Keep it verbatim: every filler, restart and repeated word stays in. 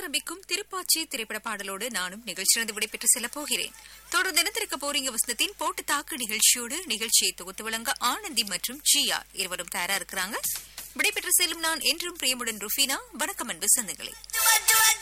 ஆரம்பிக்கும் திருப்பாச்சி திரைப்பட பாடலோடு நானும் நிகழ்ச்சியிலிருந்து விடைபெற்று செல்ல போகிறேன். தொடர்ந்து தினத்திற்கு போறீங்க வசந்தத்தின் போட்டு தாக்கு நிகழ்ச்சியோடு நிகழ்ச்சியை தொகுத்து வழங்க ஆனந்தி மற்றும் ஜியா இருவரும் தயாரா இருக்கிறாங்க. விடைபெற்று செல்லும் நான் என்றும் பிரியமுடன் ருஃபீனா. வணக்கம் அன்பு சொந்தங்களே.